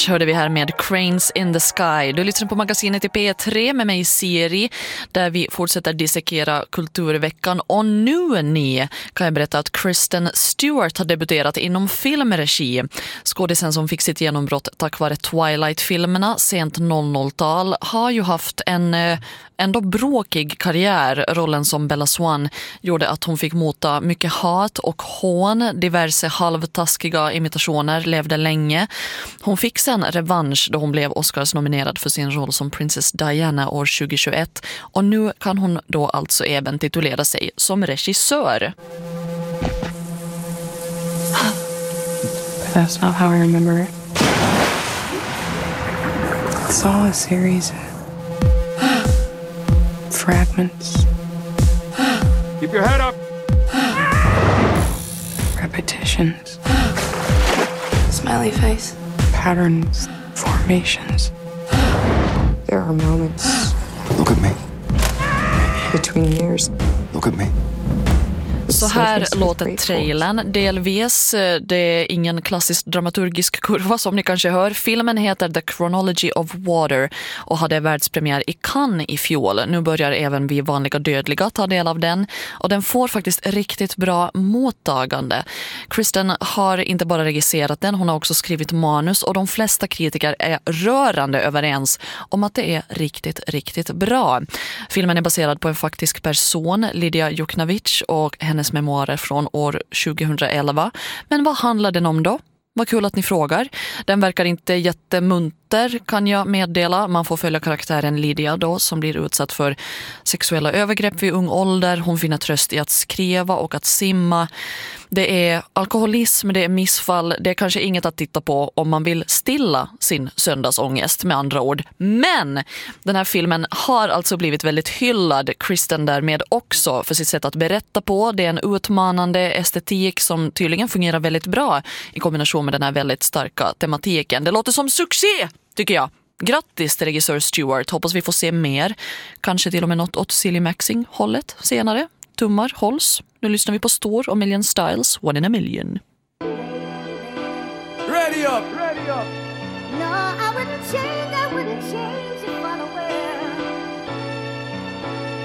Beach hörde vi här med Cranes in the Sky. Du lyssnar på magasinet i P3 med mig Siri, där vi fortsätter dissekera kulturveckan. Och nu kan jag berätta att Kristen Stewart har debuterat inom filmregi. Skådisen som fick sitt genombrott tack vare Twilight-filmerna sent 00-tal har ju haft en ändå bråkig karriär. Rollen som Bella Swan gjorde att hon fick mota mycket hat och hån. Diverse halvtaskiga imitationer levde länge. Hon fick sen revansch då hon blev Oscars-nominerad för sin roll som Princess Diana år 2021. Och nu kan hon då alltså även titulera sig som regissör. That's not how I remember it. It's all a series of fragments. Keep your head up. Repetitions. Smiley face. Patterns. Formations. There are moments. Look at me. Between years. Look at me. Så här låter trailern delvis. Det är ingen klassisk dramaturgisk kurva som ni kanske hör. Filmen heter The Chronology of Water och hade världspremiär i Cannes i fjol. Nu börjar även vi vanliga dödliga ta del av den. Och den får faktiskt riktigt bra mottagande. Kristen har inte bara regisserat den, hon har också skrivit manus. Och de flesta kritiker är rörande överens om att det är riktigt, riktigt bra. Filmen är baserad på en faktisk person, Lydia Juknavitch, och hennes memoarer från år 2011. Men vad handlar den om då? Vad kul att ni frågar. Den verkar inte jättemunter, kan jag meddela. Man får följa karaktären Lydia då, som blir utsatt för sexuella övergrepp vid ung ålder. Hon finner tröst i att skriva och att simma. Det är alkoholism, det är missfall. Det är kanske inget att titta på om man vill stilla sin söndagsångest, med andra ord. Men den här filmen har alltså blivit väldigt hyllad. Kristen därmed också för sitt sätt att berätta på. Det är en utmanande estetik som tydligen fungerar väldigt bra i kombination med den här väldigt starka tematiken. Det låter som succé, tycker jag. Grattis till regissör Stewart. Hoppas vi får se mer. Kanske till och med något åt Cillian Maxing-hållet senare. Tummar hålls. Nu lyssnar vi på Stor och Million Styles, One in a Million. Ready up, ready up. No, I wouldn't change if I'm aware.